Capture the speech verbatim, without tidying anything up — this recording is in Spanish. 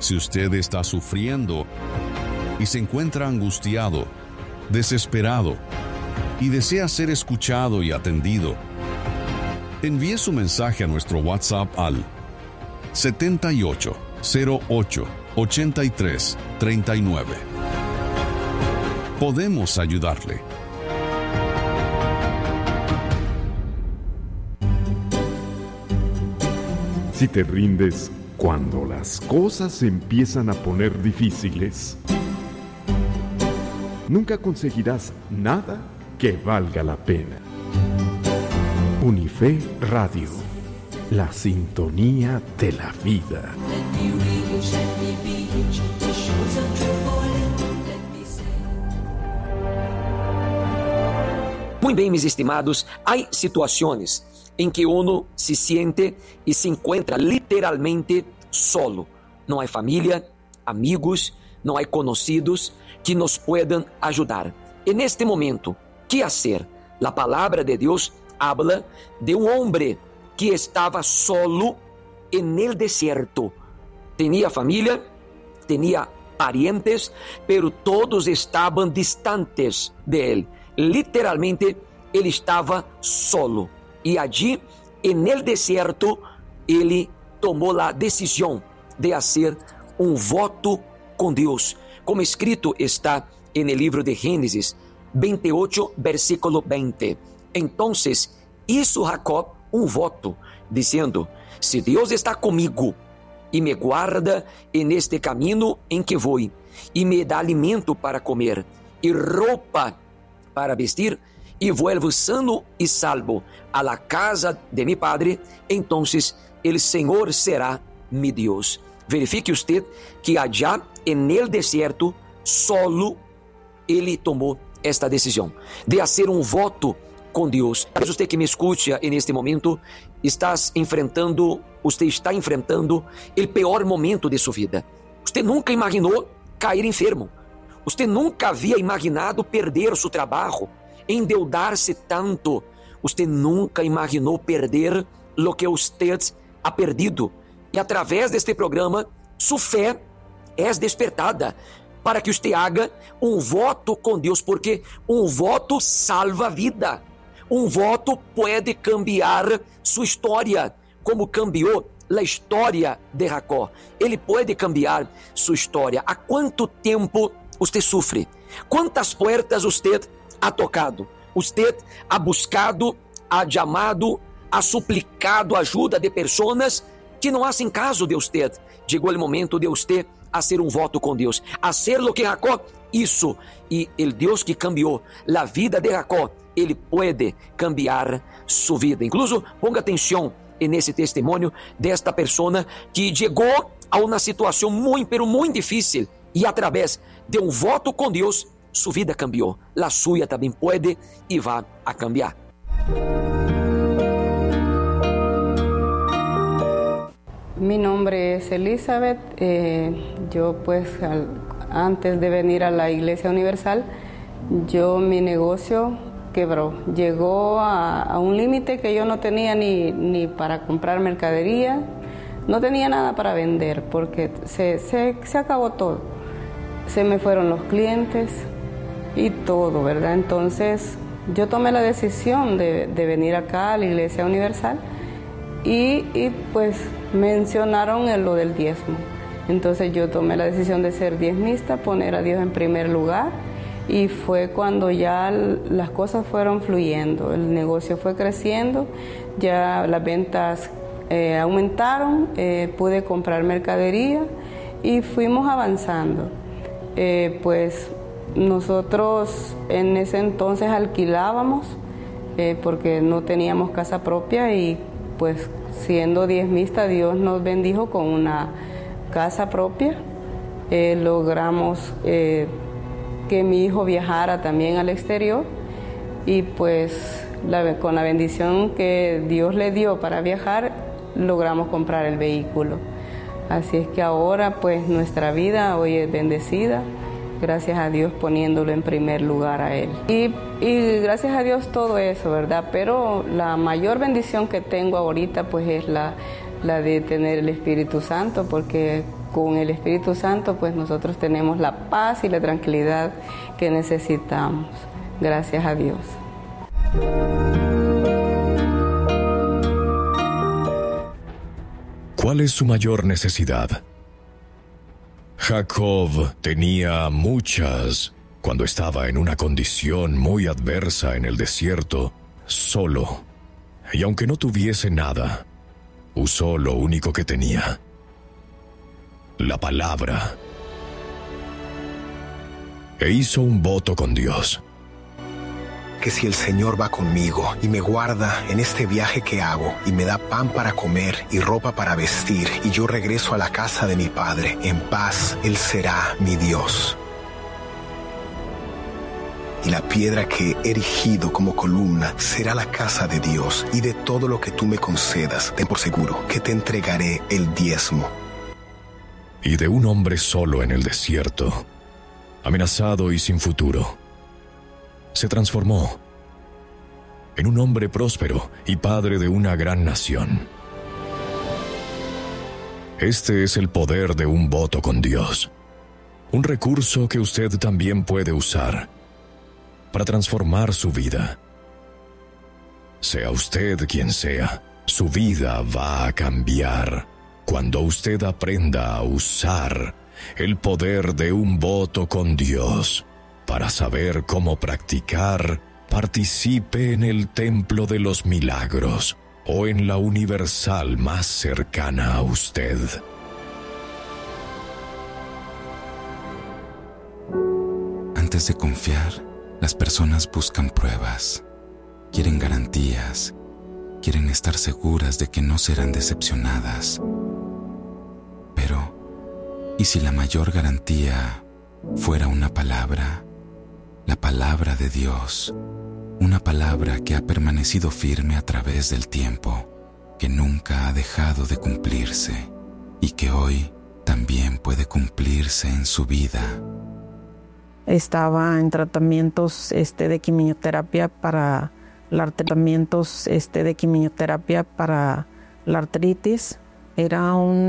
Si usted está sufriendo y se encuentra angustiado, desesperado y desea ser escuchado y atendido, envíe su mensaje a nuestro WhatsApp al setenta y ocho, cero ocho, ochenta y tres, treinta y nueve. Podemos ayudarle. Si te rindes cuando las cosas se empiezan a poner difíciles, nunca conseguirás nada que valga la pena. Unife Radio, la sintonía de la vida. Muito bem, meus estimados, há situações em que uno se siente e se encontra literalmente solo. Não há família, amigos, não há conhecidos que nos puedan ajudar. E neste momento, que hacer? A palavra de Deus habla de um homem que estava solo en el desierto. Tinha família, tinha parientes, pero todos estavam distantes de él. Literalmente, ele estava solo. E allí, en el desierto, ele tomou a decisão de fazer um voto com Deus. Como escrito está en el livro de Gênesis veintiocho, versículo veinte. Entonces, hizo Jacob um voto, dizendo: se Deus está comigo e me guarda en este caminho em que vou, e me dá alimento para comer, e roupa para vestir, e vuelvo sano e salvo a la casa de mi padre, entonces el Senhor será mi Deus. Verifique usted que allá en el desierto, solo ele tomou esta decisão de fazer um voto com Deus. Talvez você que me escute neste momento, estás enfrentando, você está enfrentando o pior momento de sua vida. Você nunca imaginou cair enfermo. Você nunca havia imaginado perder seu trabalho, endeudar-se tanto. Você nunca imaginou perder o que você ha perdido. E através deste programa, sua fé é despertada para que você haga um voto com Deus, porque um voto salva a vida. Um voto pode cambiar sua história, como cambiou a história de Jacó. Ele pode cambiar sua história. Há quanto tempo você sofre? Quantas portas você ha tocado? Você ha buscado, ha chamado, ha suplicado ajuda de pessoas que não hacen caso de você. Chegou o momento de você fazer um voto com Deus, fazer o que Jacó hizo, e o Deus que cambiou a vida de Jacó, ele pode cambiar sua vida. Incluso, ponga atenção nesse testemunho desta pessoa que chegou a uma situação muito, pero muito difícil, e através de um voto com Deus, sua vida cambiou. A sua também pode e vai a cambiar. Mi nombre es Elizabeth. Eh, yo pues al, antes de venir a la Iglesia Universal, yo mi negocio quebró. Llegó a, a un límite que yo no tenía ni, ni para comprar mercadería, no tenía nada para vender porque se, se, se acabó todo. Se me fueron los clientes y todo, ¿verdad? Entonces yo tomé la decisión de, de venir acá a la Iglesia Universal y, y pues mencionaron en lo del diezmo. Entonces yo tomé la decisión de ser diezmista, poner a Dios en primer lugar, y fue cuando ya las cosas fueron fluyendo, el negocio fue creciendo, ya las ventas eh, aumentaron, eh, pude comprar mercadería y fuimos avanzando. Eh, pues nosotros en ese entonces alquilábamos eh, porque no teníamos casa propia, y pues siendo diezmista Dios nos bendijo con una casa propia. Eh, logramos eh, que mi hijo viajara también al exterior, y pues la, con la bendición que Dios le dio para viajar logramos comprar el vehículo. Así es que ahora pues nuestra vida hoy es bendecida, gracias a Dios poniéndolo en primer lugar a Él. Y, y gracias a Dios todo eso, ¿verdad? Pero la mayor bendición que tengo ahorita pues es la, la de tener el Espíritu Santo, porque con el Espíritu Santo pues nosotros tenemos la paz y la tranquilidad que necesitamos. Gracias a Dios. ¿Cuál es su mayor necesidad? Jacob tenía muchas cuando estaba en una condición muy adversa en el desierto, solo. Y aunque no tuviese nada, usó lo único que tenía: la palabra. E hizo un voto con Dios. Que si el Señor va conmigo y me guarda en este viaje que hago y me da pan para comer y ropa para vestir y yo regreso a la casa de mi Padre, en paz Él será mi Dios. Y la piedra que he erigido como columna será la casa de Dios, y de todo lo que tú me concedas, ten por seguro que te entregaré el diezmo. Y de un hombre solo en el desierto, amenazado y sin futuro, se transformó en un hombre próspero y padre de una gran nación. Este es el poder de un voto con Dios, un recurso que usted también puede usar para transformar su vida. Sea usted quien sea, su vida va a cambiar cuando usted aprenda a usar el poder de un voto con Dios. Para saber cómo practicar, participe en el Templo de los Milagros o en la universal más cercana a usted. Antes de confiar, las personas buscan pruebas, quieren garantías, quieren estar seguras de que no serán decepcionadas. Pero, ¿y si la mayor garantía fuera una palabra? La palabra de Dios, una palabra que ha permanecido firme a través del tiempo, que nunca ha dejado de cumplirse y que hoy también puede cumplirse en su vida. Estaba en tratamientos este, de quimioterapia para la tratamientos este, de quimioterapia para la artritis. Era un